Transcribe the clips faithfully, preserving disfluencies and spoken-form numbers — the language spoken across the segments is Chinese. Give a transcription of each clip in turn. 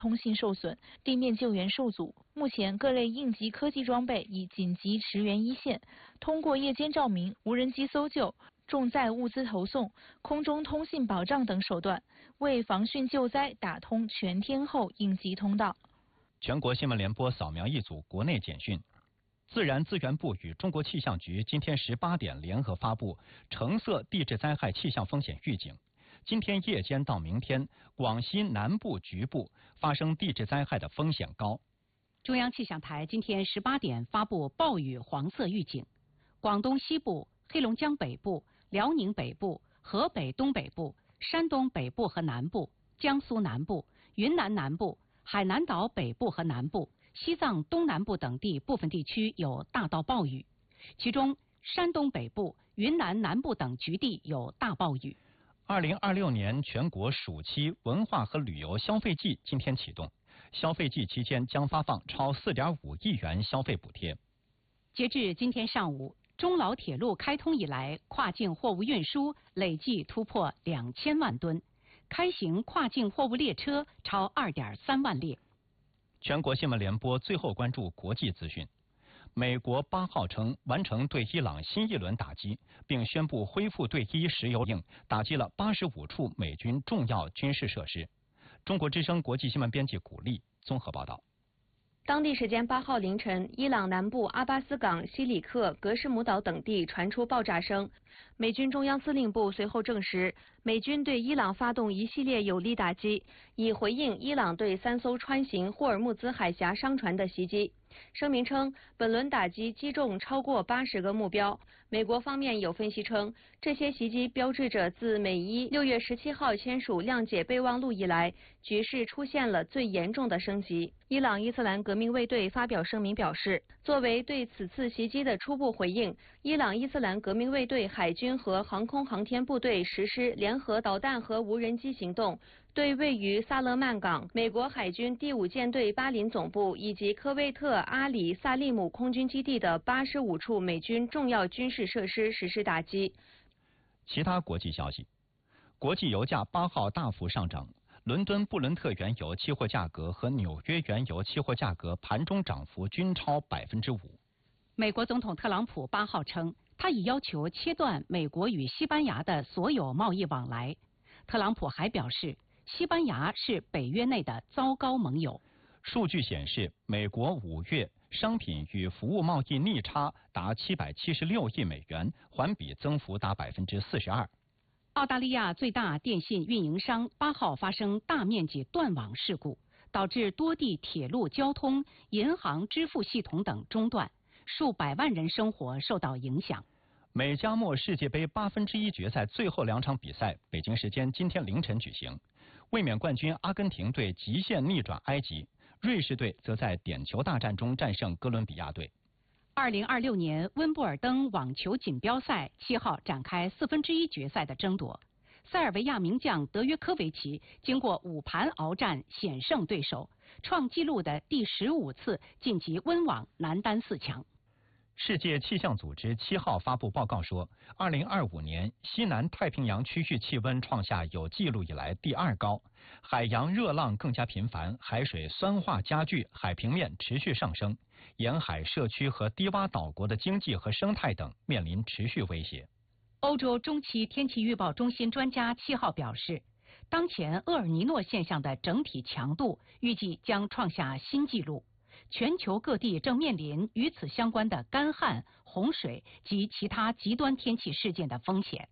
通信受损，地面救援受阻。目前各类应急科技装备已紧急驰援一线，通过夜间照明、无人机搜救、重载物资投送、空中通信保障等手段，为防汛救灾打通全天候应急通道。 全国新闻联播扫描一组国内简讯。自然资源部与中国气象局今天十八点联合发布橙色地质灾害气象风险预警。今天夜间到明天，广西南部局部发生地质灾害的风险高。 中央气象台今天十八点发布暴雨黄色预警，广东西部、黑龙江北部、辽宁北部、河北东北部、山东北部和南部、江苏南部、云南南部、海南岛北部和南部、西藏东南部等地部分地区有大到暴雨，其中山东北部、云南南部等局地有大暴雨。 二零二六年全国暑期文化和旅游消费季今天启动，消费季期间将发放超四点五亿元消费补贴。 截至今天上午，中老铁路开通以来，跨境货物运输累计突破两千万吨，开行跨境货物列车超二点三万列。 全国新闻联播最后关注国际资讯。美国八号称完成对伊朗新一轮打击，并宣布恢复对伊石油供应，打击了八十五处美军重要军事设施。中国之声国际新闻编辑古丽综合报道。 当地时间八号凌晨，伊朗南部阿巴斯港、西里克、格什姆岛等地传出爆炸声。美军中央司令部随后证实，美军对伊朗发动一系列有力打击，以回应伊朗对三艘穿行霍尔木兹海峡商船的袭击。声明称，本轮打击击中超过八十个目标。美国方面有分析称，这些袭击标志着自美伊六月十七号签署谅解备忘录以来，局势出现了最严重的升级。伊朗伊斯兰革命卫队发表声明表示，作为对此次袭击的初步回应，伊朗伊斯兰革命卫队海军和航空航天部队实施联合导弹和无人机行动，对位于萨勒曼港美国海军第五舰队巴林总部以及科威特阿里萨利姆空军基地的八十五处美军重要军事设施实施打击。 其他国际消息，国际油价八号大幅上涨，伦敦布伦特原油期货价格和纽约原油期货价格盘中涨幅均超百分之五。 美国总统特朗普八号称，他已要求切断美国与西班牙的所有贸易往来。特朗普还表示，西班牙是北约内的糟糕盟友。 数据显示，美国五月商品与服务贸易逆差达七百七十六亿美元，环比增幅达百分之四十二。 澳大利亚最大电信运营商八号发生大面积断网事故，导致多地铁路交通、银行支付系统等中断，数百万人生活受到影响。 美加墨世界杯八分之一决赛最后两场比赛，北京时间今天凌晨举行。卫冕冠军阿根廷队极限逆转埃及，瑞士队则在点球大战中战胜哥伦比亚队。 二零二六年温布尔登网球锦标赛七号展开四分之一决赛的争夺，塞尔维亚名将德约科维奇经过五盘鏖战险胜对手，创纪录的第十五次晋级温网男单四强。 世界气象组织七号发布报告说，二零二五年西南太平洋区域气温创下有记录以来第二高，海洋热浪更加频繁，海水酸化加剧，海平面持续上升，沿海社区和低洼岛国的经济和生态等面临持续威胁。 欧洲中期天气预报中心专家七号表示，当前厄尔尼诺现象的整体强度预计将创下新纪录。全球各地正面临与此相关的干旱、洪水及其他极端天气事件的风险。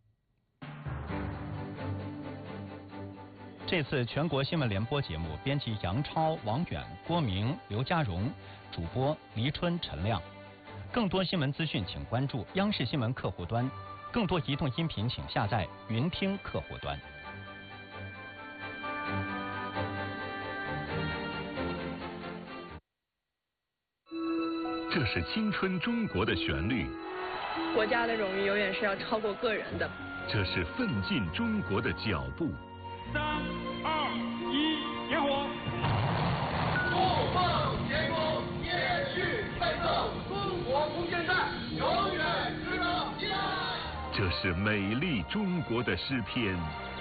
这次全国新闻联播节目编辑杨超、王远、郭明、刘家荣，主播黎春、陈亮。更多新闻资讯请关注央视新闻客户端，更多移动音频请下载云听客户端。 这是青春中国的旋律， 国家的荣誉永远是要超过个人的。 这是奋进中国的脚步。 三二一，点火！ 不放前功，延续奋斗，中国空间站永远值得信赖。 这是美丽中国的诗篇。